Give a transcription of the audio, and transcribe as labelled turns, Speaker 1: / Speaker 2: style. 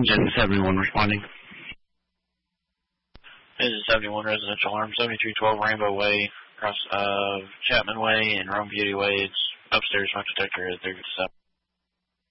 Speaker 1: Engine 71 responding.
Speaker 2: This is 71 residential alarm, 7312 Rainbow Way, across Chapman Way and Rome Beauty Way. It's upstairs, smoke detector at 37.